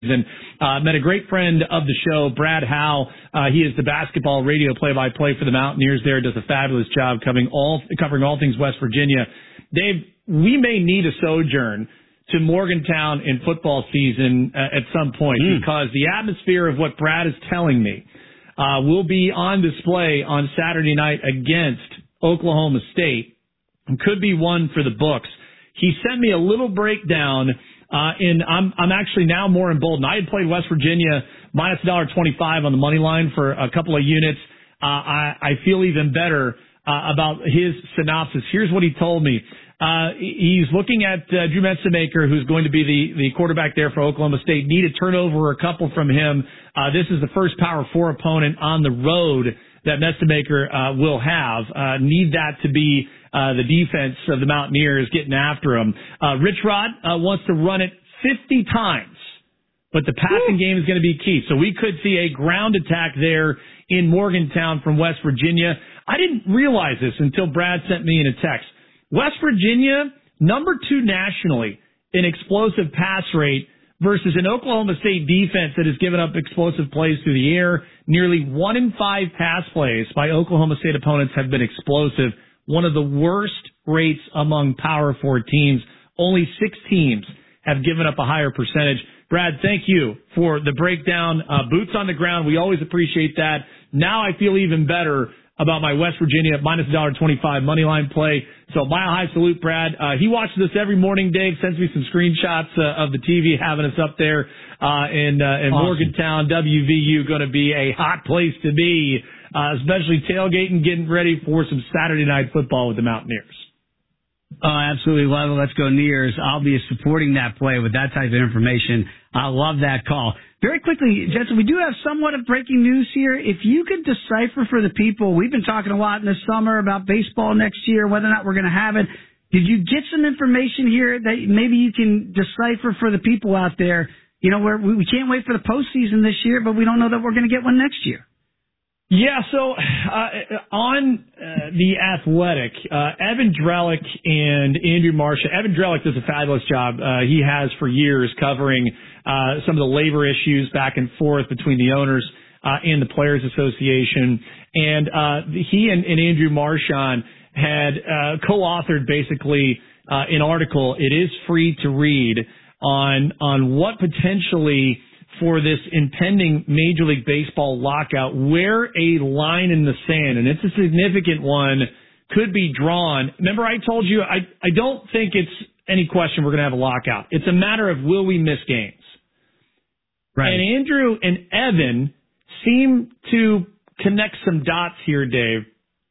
And met a great friend of the show, Brad Howe. He is the basketball radio play-by-play for the Mountaineers there, does a fabulous job covering all things West Virginia. Dave, we may need a sojourn to Morgantown in football season at some point because the atmosphere of what Brad is telling me will be on display on Saturday night against Oklahoma State and could be one for the books. He sent me a little breakdown. I'm actually now more emboldened. I had played West Virginia minus $1.25 on the money line for a couple of units. I feel even better about his synopsis. Here's what he told me. He's looking at Drew Metzenmaker, who's going to be the quarterback there for Oklahoma State. Need a turnover, a couple from him. This is the first Power 4 opponent on the road that Metzenmaker will have. Need that to be the defense of the Mountaineers getting after him. Rich Rod wants to run it 50 times, but the passing game is going to be key. So we could see a ground attack there in Morgantown from West Virginia. I didn't realize this until Brad sent me in a text. West Virginia, number 2 nationally in explosive pass rate versus an Oklahoma State defense that has given up explosive plays through the air. Nearly 1 in 5 pass plays by Oklahoma State opponents have been explosive. One of the worst rates among Power 4 teams. Only 6 teams have given up a higher percentage. Brad, thank you for the breakdown. Boots on the ground. We always appreciate that. Now I feel even better about my West Virginia minus $1.25 money line play. So mile high salute, Brad. He watches us every morning, Dave, sends me some screenshots of the TV having us up there in awesome. Morgantown. WVU going to be a hot place to be, especially tailgating, getting ready for some Saturday night football with the Mountaineers. Oh, absolutely love it. Let's go Nears. I'll be supporting that play with that type of information. I love that call. Very quickly, Jensen, we do have somewhat of breaking news here. If you could decipher for the people, we've been talking a lot in the summer about baseball next year, whether or not we're going to have it. Did you get some information here that maybe you can decipher for the people out there? You know, we can't wait for the postseason this year, but we don't know that we're going to get one next year. Yeah, so on The Athletic, Evan Drellick and Andrew Marcia. Evan Drellick does a fabulous job. He has for years covering some of the labor issues back and forth between the owners and the Players Association. And he and Andrew Marchand had co-authored basically an article. It is free to read on what potentially for this impending Major League Baseball lockout, where a line in the sand, and it's a significant one, could be drawn. Remember I told you, I don't think it's any question we're going to have a lockout. It's a matter of will we miss games. Right. And Andrew and Evan seem to connect some dots here, Dave.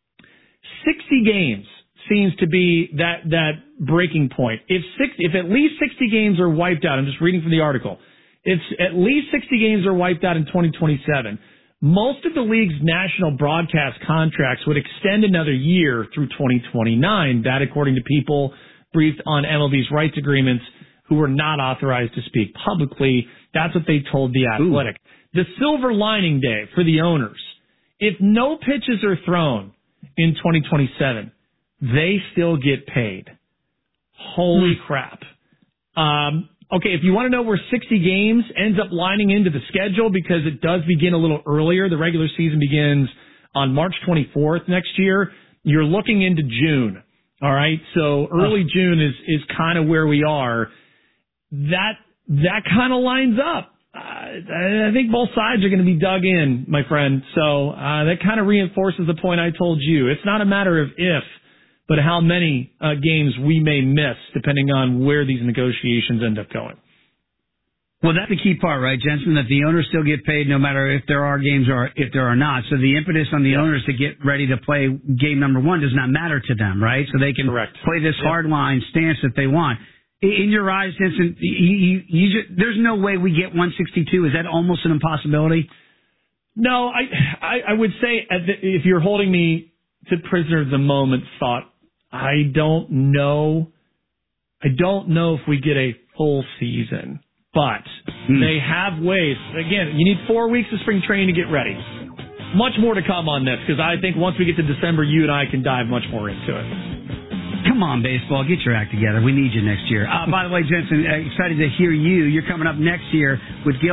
60 games seems to be that breaking point. If at least 60 games are wiped out, I'm just reading from the article, it's at least 60 games are wiped out in 2027. Most of the league's national broadcast contracts would extend another year through 2029. That, according to people briefed on MLB's rights agreements who were not authorized to speak publicly. That's what they told The Athletic. Ooh. The silver lining, Dave, for the owners, if no pitches are thrown in 2027, they still get paid. Holy crap. Okay, if you want to know where 60 games ends up lining into the schedule, because it does begin a little earlier, the regular season begins on March 24th next year, you're looking into June. All right, so early June is kind of where we are. That kind of lines up. I think both sides are going to be dug in, my friend. So that kind of reinforces the point I told you. It's not a matter of if, but how many games we may miss depending on where these negotiations end up going. Well, that's the key part, right, Jensen, that the owners still get paid no matter if there are games or if there are not. So the impetus on the owners to get ready to play game number 1 does not matter to them, right? So they can play this hardline stance that they want. In your eyes, Jensen, there's no way we get 162. Is that almost an impossibility? No, I would say if you're holding me to prisoner of the moment thought, I don't know if we get a full season, but they have ways. Again, you need 4 weeks of spring training to get ready. Much more to come on this, because I think once we get to December, you and I can dive much more into it. Come on, baseball, get your act together. We need you next year. By the way, Jensen, excited to hear you. You're coming up next year with Gil